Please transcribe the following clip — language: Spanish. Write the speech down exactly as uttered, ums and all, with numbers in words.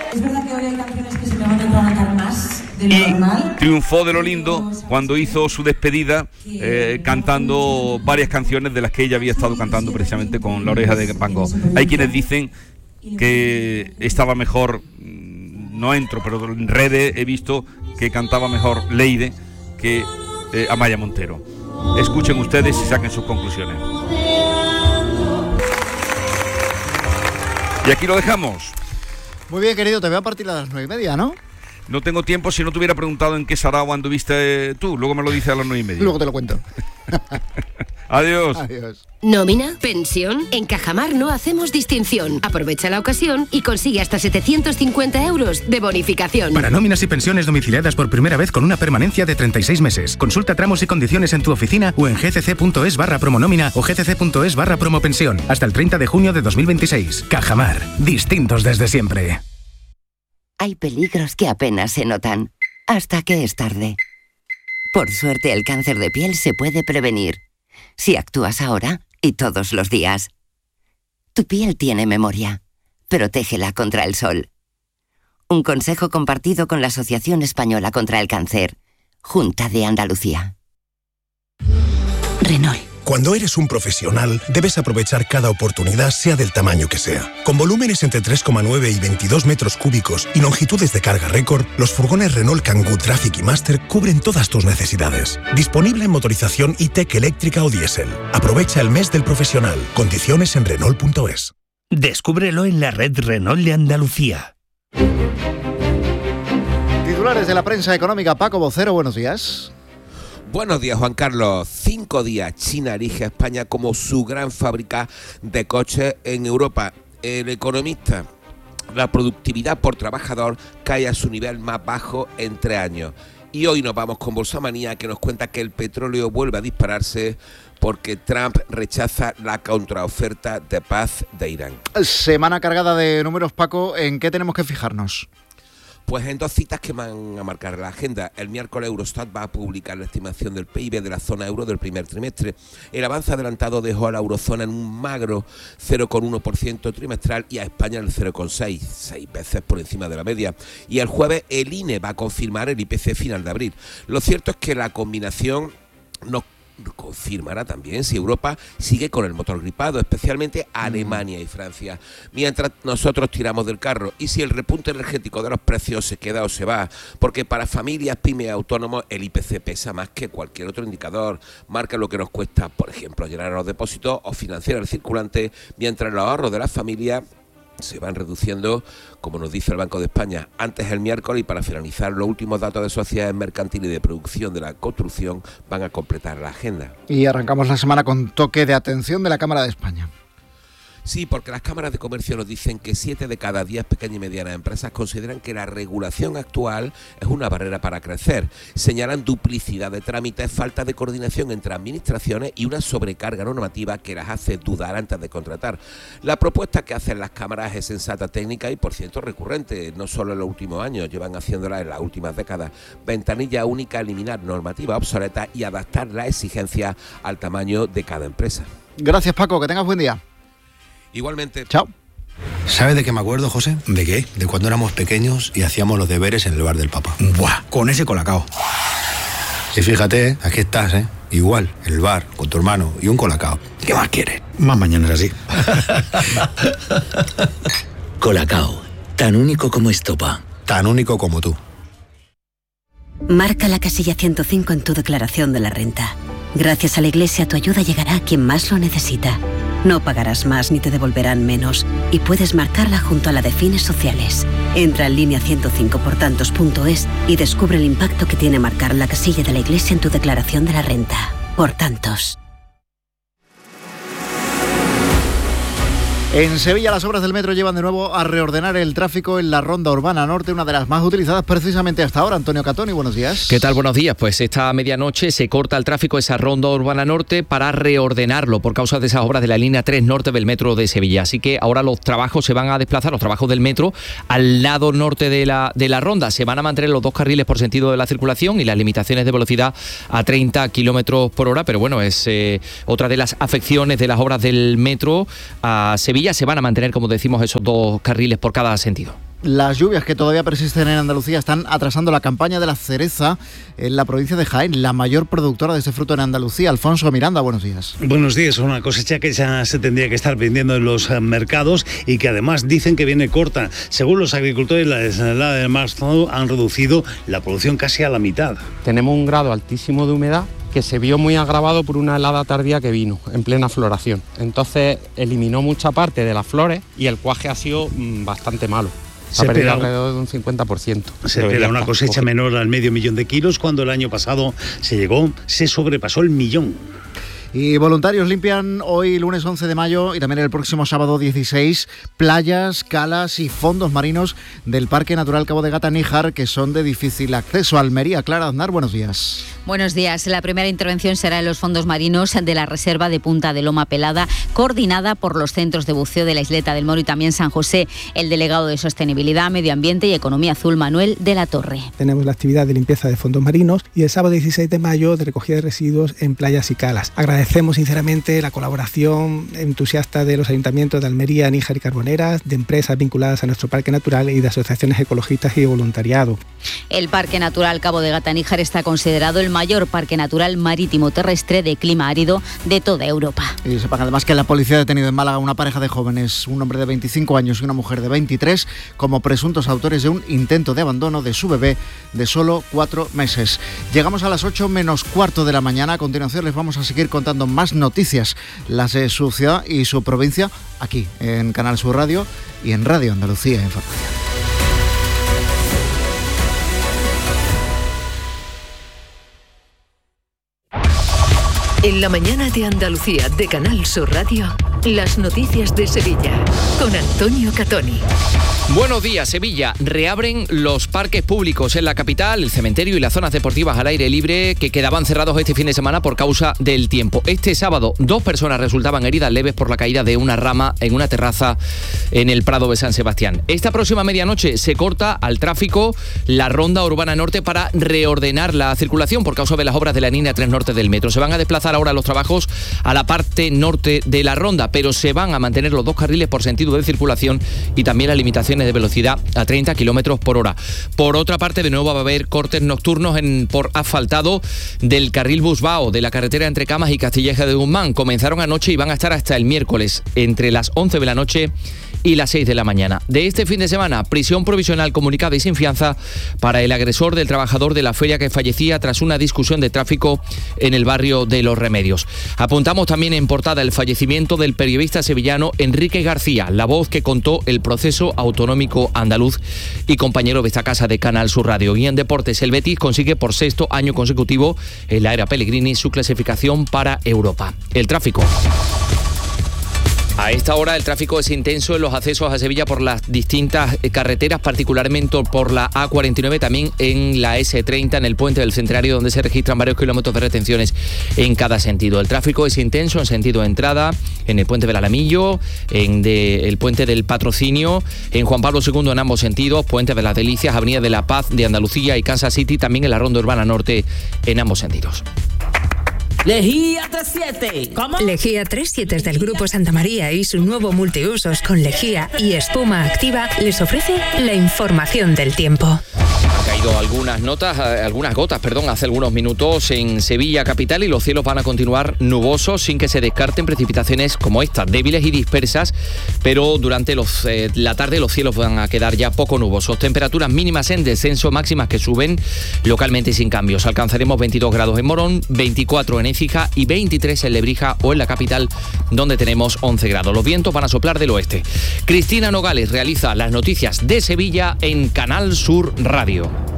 Es verdad que hoy hay canciones que se me van a atragantar más de lo y normal. triunfó de lo lindo cuando hizo su despedida eh, cantando varias canciones de las que ella había estado cantando precisamente con La Oreja de Van Gogh. Hay quienes dicen que estaba mejor, no entro, pero en redes he visto que cantaba mejor Leire que eh, Amaya Montero. Escuchen ustedes y saquen sus conclusiones. Y aquí lo dejamos. Muy bien, querido, te veo a partir de las nueve y media, ¿no? No tengo tiempo, si no te hubiera preguntado en qué sarao anduviste tú. Luego me lo dices a las nueve y media. Luego te lo cuento. Adiós. Adiós. ¿Nómina? ¿Pensión? En Cajamar no hacemos distinción. Aprovecha la ocasión y consigue hasta setecientos cincuenta euros de bonificación. Para nóminas y pensiones domiciliadas por primera vez con una permanencia de treinta y seis meses. Consulta tramos y condiciones en tu oficina o en gcc.es barra promonómina o gcc.es barra promopensión. Hasta el treinta de junio de dos mil veintiséis. Cajamar. Distintos desde siempre. Hay peligros que apenas se notan, hasta que es tarde. Por suerte, el cáncer de piel se puede prevenir, si actúas ahora y todos los días. Tu piel tiene memoria. Protégela contra el sol. Un consejo compartido con la Asociación Española contra el Cáncer, Junta de Andalucía. Renault. Cuando eres un profesional, debes aprovechar cada oportunidad, sea del tamaño que sea. Con volúmenes entre tres coma nueve y veintidós metros cúbicos y longitudes de carga récord, los furgones Renault Kangoo Traffic y Master cubren todas tus necesidades. Disponible en motorización E-Tech eléctrica o diésel. Aprovecha el mes del profesional. Condiciones en Renault punto es. Descúbrelo en la red Renault de Andalucía. Titulares de la prensa económica. Paco Vocero, buenos días. Buenos días, Juan Carlos. Cinco días China elige a España como su gran fábrica de coches en Europa. El Economista: la productividad por trabajador cae a su nivel más bajo en tres años. Y hoy nos vamos con Bolsamanía, que nos cuenta que el petróleo vuelve a dispararse porque Trump rechaza la contraoferta de paz de Irán. Semana cargada de números, Paco. ¿En qué tenemos que fijarnos? Pues en dos citas que van a marcar la agenda. El miércoles Eurostat va a publicar la estimación del P I B de la zona euro del primer trimestre. El avance adelantado dejó a la eurozona en un magro cero coma uno por ciento trimestral y a España en el cero coma seis por ciento, seis veces por encima de la media. Y el jueves el I N E va a confirmar el I P C final de abril. Lo cierto es que la combinación nos confirmará también si Europa sigue con el motor gripado, especialmente Alemania y Francia, mientras nosotros tiramos del carro, y si el repunte energético de los precios se queda o se va, porque para familias, pymes y autónomos el I P C pesa más que cualquier otro indicador, marca lo que nos cuesta, por ejemplo, llenar los depósitos o financiar el circulante, mientras los ahorros de las familias se van reduciendo, como nos dice el Banco de España. Antes el miércoles, y para finalizar, los últimos datos de sociedades mercantiles y de producción de la construcción van a completar la agenda. Y arrancamos la semana con toque de atención de la Cámara de España. Sí, porque las cámaras de comercio nos dicen que siete de cada diez pequeñas y medianas empresas consideran que la regulación actual es una barrera para crecer. Señalan duplicidad de trámites, falta de coordinación entre administraciones y una sobrecarga normativa que las hace dudar antes de contratar. La propuesta que hacen las cámaras es sensata, técnica y, por cierto, recurrente. No solo en los últimos años, llevan haciéndola en las últimas décadas. Ventanilla única, eliminar normativa obsoleta y adaptar la exigencia al tamaño de cada empresa. Gracias, Paco, que tengas buen día. Igualmente. Chao. ¿Sabes de qué me acuerdo, José? ¿De qué? De cuando éramos pequeños y hacíamos los deberes en el bar del Papa. Buah, con ese colacao. Y fíjate, aquí estás, ¿eh? Igual, en el bar, con tu hermano y un colacao. ¿Qué más quieres? Más mañanas así. Colacao, tan único como estopa. Tan único como tú. Marca la casilla ciento cinco en tu declaración de la renta. Gracias a la Iglesia, tu ayuda llegará a quien más lo necesita. No pagarás más ni te devolverán menos. Y puedes marcarla junto a la de fines sociales. Entra en línea ciento cinco por tantos punto es y descubre el impacto que tiene marcar la casilla de la Iglesia en tu declaración de la renta. Por tantos. En Sevilla las obras del metro llevan de nuevo a reordenar el tráfico en la Ronda Urbana Norte, una de las más utilizadas precisamente hasta ahora. Antonio Catoni, buenos días. ¿Qué tal? Buenos días. Pues esta medianoche se corta el tráfico esa Ronda Urbana Norte para reordenarlo por causa de esas obras de la línea tres norte del metro de Sevilla. Así que ahora los trabajos se van a desplazar, los trabajos del metro, al lado norte de la, de la ronda. Se van a mantener los dos carriles por sentido de la circulación y las limitaciones de velocidad a treinta kilómetros por hora. Pero bueno, es eh, otra de las afecciones de las obras del metro a Sevilla. Se van a mantener, como decimos, esos dos carriles por cada sentido. Las lluvias que todavía persisten en Andalucía están atrasando la campaña de la cereza en la provincia de Jaén, la mayor productora de este fruto en Andalucía. Alfonso Miranda, buenos días. Buenos días, una cosecha que ya se tendría que estar vendiendo en los mercados y que además dicen que viene corta. Según los agricultores, la desalada de marzo han reducido la producción casi a la mitad. Tenemos un grado altísimo de humedad que se vio muy agravado por una helada tardía que vino en plena floración. Entonces eliminó mucha parte de las flores y el cuaje ha sido mmm, bastante malo. Se ha perdido alrededor de un cincuenta por ciento. Se espera una cosecha menor al medio millón de kilos cuando el año pasado se llegó, se sobrepasó el millón. Y voluntarios limpian hoy, lunes once de mayo, y también el próximo sábado dieciséis, playas, calas y fondos marinos del Parque Natural Cabo de Gata-Níjar, que son de difícil acceso. Almería, Clara Aznar, buenos días. Buenos días. La primera intervención será en los fondos marinos de la Reserva de Punta de Loma Pelada, coordinada por los centros de buceo de la Isleta del Moro y también San José. El delegado de Sostenibilidad, Medio Ambiente y Economía Azul, Manuel de la Torre. Tenemos la actividad de limpieza de fondos marinos y el sábado dieciséis de mayo de recogida de residuos en playas y calas. Agradecemos sinceramente la colaboración entusiasta de los ayuntamientos de Almería, Níjar y Carboneras, de empresas vinculadas a nuestro parque natural y de asociaciones ecologistas y de voluntariado. El Parque Natural Cabo de Gata-Níjar está considerado el mayor parque natural marítimo terrestre de clima árido de toda Europa. Y sepan además que la policía ha detenido en Málaga una pareja de jóvenes, un hombre de veinticinco años y una mujer de veintitrés, como presuntos autores de un intento de abandono de su bebé de solo cuatro meses. Llegamos a las ocho menos cuarto de la mañana. A continuación les vamos a seguir contando más noticias, las de su ciudad y su provincia, aquí en Canal Sur Radio y en Radio Andalucía Información. En la mañana de Andalucía de Canal Sur Radio, las noticias de Sevilla con Antonio Catoni. Buenos días, Sevilla. Reabren los parques públicos en la capital, el cementerio y las zonas deportivas al aire libre que quedaban cerrados este fin de semana por causa del tiempo. Este sábado, dos personas resultaban heridas leves por la caída de una rama en una terraza en el Prado de San Sebastián. Esta próxima medianoche se corta al tráfico la ronda urbana norte para reordenar la circulación por causa de las obras de la línea tres norte del metro. Se van a desplazar ahora los trabajos a la parte norte de la ronda, pero se van a mantener los dos carriles por sentido de circulación y también las limitaciones de velocidad a treinta kilómetros por hora. Por otra parte, de nuevo va a haber cortes nocturnos en, por asfaltado del carril Busbao de la carretera entre Camas y Castilleja de Guzmán. Comenzaron anoche y van a estar hasta el miércoles, entre las once de la noche y las seis de la mañana. De este fin de semana, prisión provisional comunicada y sin fianza para el agresor del trabajador de la feria que fallecía tras una discusión de tráfico en el barrio de Los Remedios. Apuntamos también en portada el fallecimiento del periodista sevillano Enrique García, la voz que contó el proceso autonómico andaluz y compañero de esta casa de Canal Sur Radio. Y en deportes, el Betis consigue por sexto año consecutivo en la era Pellegrini su clasificación para Europa. El tráfico. A esta hora el tráfico es intenso en los accesos a Sevilla por las distintas carreteras, particularmente por la A cuarenta y nueve, también en la ese treinta, en el puente del Centenario, donde se registran varios kilómetros de retenciones en cada sentido. El tráfico es intenso en sentido de entrada, en el puente del Alamillo, en de, el puente del Patrocinio, en Juan Pablo segundo en ambos sentidos, puente de las Delicias, Avenida de la Paz de Andalucía y Kansas City, también en la Ronda Urbana Norte en ambos sentidos. Lejía tres siete. ¿Cómo? Lejía tres siete del Grupo Santa María y su nuevo multiusos con lejía y espuma activa les ofrece la información del tiempo. Han caído algunas notas, algunas gotas, perdón, hace algunos minutos en Sevilla capital y los cielos van a continuar nubosos sin que se descarten precipitaciones como estas, débiles y dispersas, pero durante los, eh, la tarde los cielos van a quedar ya poco nubosos. Temperaturas mínimas en descenso, máximas que suben localmente sin cambios. Alcanzaremos veintidós grados en Morón, veinticuatro en Écija y veintitrés en Lebrija o en la capital, donde tenemos once grados. Los vientos van a soplar del oeste. Cristina Nogales realiza las noticias de Sevilla en Canal Sur Radio.